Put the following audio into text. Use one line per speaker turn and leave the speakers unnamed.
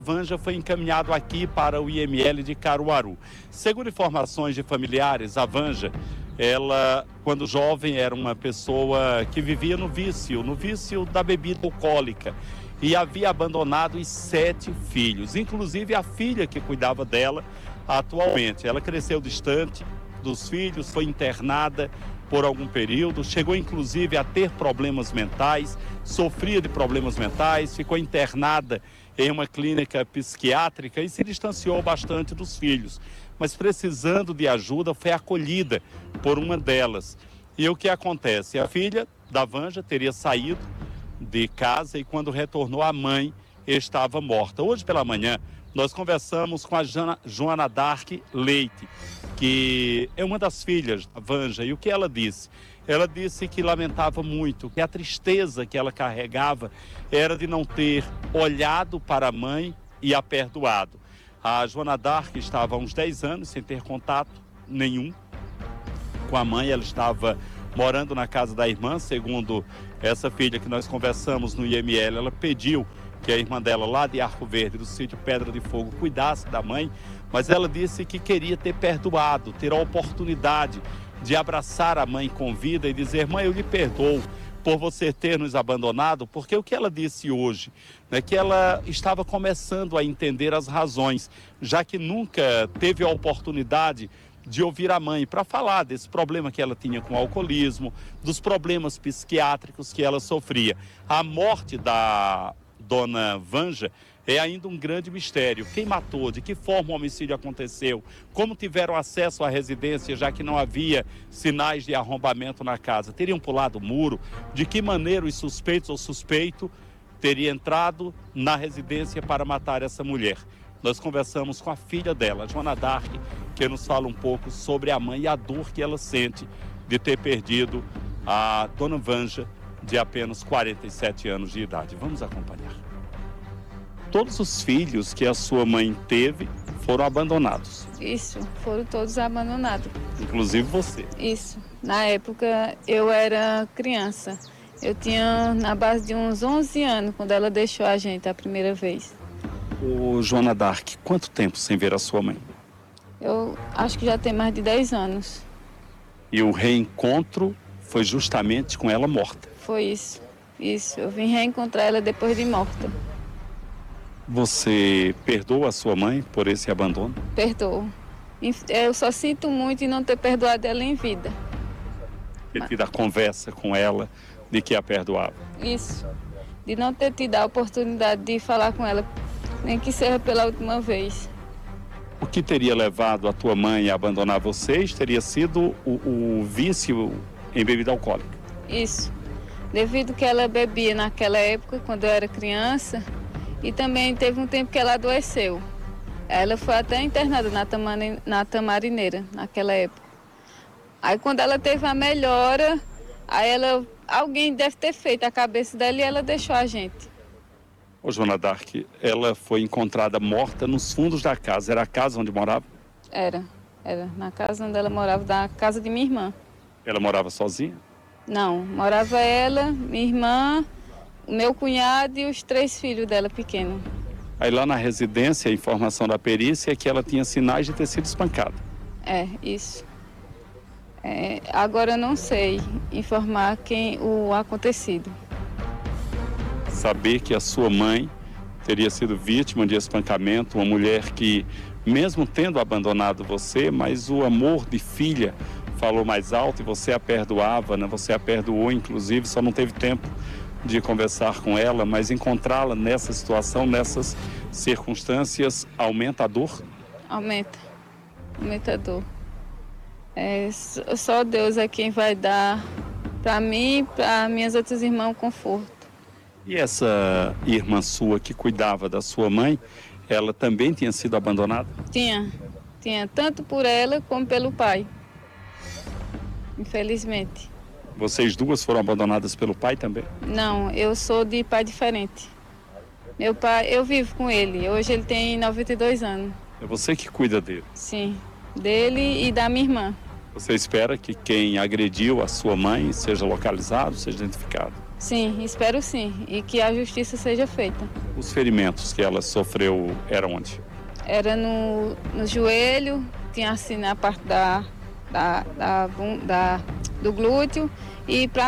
Vanja foi encaminhado aqui para o IML de Caruaru. Segundo informações de familiares, a Vanja, ela, quando jovem, era uma pessoa que vivia no vício da bebida alcoólica e havia abandonado os 7 filhos, inclusive a filha que cuidava dela atualmente. Ela cresceu distante dos filhos, foi internada por algum período, chegou inclusive a ter problemas mentais, sofria de problemas mentais, ficou internada em uma clínica psiquiátrica e se distanciou bastante dos filhos, mas precisando de ajuda foi acolhida por uma delas. E o que acontece? A filha da Vanja teria saído de casa e quando retornou a mãe estava morta. Hoje pela manhã nós conversamos com a Joana Dark Leite, que é uma das filhas da Vanja, e o que ela disse? Ela disse que lamentava muito, que a tristeza que ela carregava era de não ter olhado para a mãe e a perdoado. A Joana Dark estava há uns 10 anos sem ter contato nenhum com a mãe, ela estava morando na casa da irmã, segundo essa filha que nós conversamos no IML, ela pediu que a irmã dela lá de Arco Verde, do sítio Pedra de Fogo, cuidasse da mãe, mas ela disse que queria ter perdoado, ter a oportunidade de abraçar a mãe com vida e dizer: mãe, eu lhe perdoo por você ter nos abandonado, porque o que ela disse hoje, né, que ela estava começando a entender as razões, já que nunca teve a oportunidade de ouvir a mãe para falar desse problema que ela tinha com o alcoolismo, dos problemas psiquiátricos que ela sofria. A morte da dona Vanja é ainda um grande mistério. Quem matou, de que forma o homicídio aconteceu, como tiveram acesso à residência, já que não havia sinais de arrombamento na casa, teriam pulado o muro, de que maneira os suspeitos ou suspeito teria entrado na residência para matar essa mulher. Nós conversamos com a filha dela, Joana Dark, que nos fala um pouco sobre a mãe e a dor que ela sente de ter perdido a dona Vanja, de apenas 47 anos de idade. Vamos acompanhar. Todos os filhos que a sua mãe teve foram abandonados.
Isso, foram todos abandonados.
Inclusive você.
Isso. Na época eu era criança. Eu tinha na base de uns 11 anos quando ela deixou a gente a primeira vez.
Ô, Joana Dark, quanto tempo sem ver a sua mãe?
Eu acho que já tem mais de 10 anos.
E o reencontro foi justamente com ela morta.
Foi isso. Isso. Eu vim reencontrar ela depois de morta.
Você perdoa a sua mãe por esse abandono?
Perdoo. Eu só sinto muito em não ter perdoado ela em vida.
Ter tido a conversa com ela de que a perdoava.
Isso. De não ter tido a oportunidade de falar com ela, nem que seja pela última vez.
O que teria levado a tua mãe a abandonar vocês teria sido o vício em bebida alcoólica.
Isso. Devido que ela bebia naquela época, quando eu era criança, e também teve um tempo que ela adoeceu. Ela foi até internada na Tamarineira, naquela época. Aí quando ela teve a melhora, alguém deve ter feito a cabeça dela e ela deixou a gente.
Ô, Joana Dark, ela foi encontrada morta nos fundos da casa. Era a casa onde morava?
Era na casa onde ela morava, na casa de minha irmã.
Ela morava sozinha?
Não, morava ela, minha irmã, o meu cunhado e os 3 filhos dela pequenos.
Aí lá na residência, a informação da perícia é que ela tinha sinais de ter sido espancada.
É, isso. Agora eu não sei informar o acontecido.
Saber que a sua mãe teria sido vítima de espancamento, uma mulher que, mesmo tendo abandonado você, mas o amor de filha falou mais alto e você a perdoava, né? Você a perdoou, inclusive, só não teve tempo de conversar com ela, mas encontrá-la nessa situação, nessas circunstâncias, aumenta a dor?
Aumenta a dor. Só Deus é quem vai dar para mim e para minhas outras irmãs conforto.
E essa irmã sua que cuidava da sua mãe, ela também tinha sido abandonada?
Tinha, tanto por ela como pelo pai. Infelizmente.
Vocês duas foram abandonadas pelo pai também?
Não, eu sou de pai diferente. Meu pai, eu vivo com ele. Hoje ele tem 92 anos.
É você que cuida dele?
Sim, dele e da minha irmã.
Você espera que quem agrediu a sua mãe seja localizado, seja identificado?
Sim, espero sim, e que a justiça seja feita.
Os ferimentos que ela sofreu eram onde?
Era no joelho, tinha assim na parte do glúteo e para